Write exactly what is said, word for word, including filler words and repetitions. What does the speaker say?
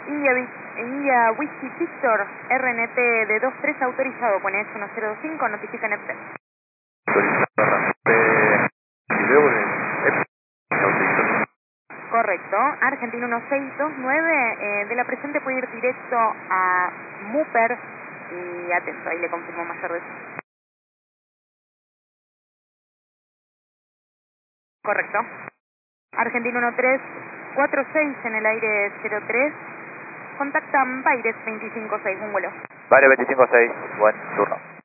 India, India Whiskey Victor, R N T de dos tres autorizado, pone H uno cero dos cinco, notifica N P. Correcto, Argentina uno seis dos nueve, eh, de la presente puede ir directo a Muper y atento, ahí le confirmo mayor de... Correcto. Argentina uno tres cuatro seis en el aire cero tres, contactan Baires veinticinco seis, un vuelo. Baires veinticinco seis, buen turno.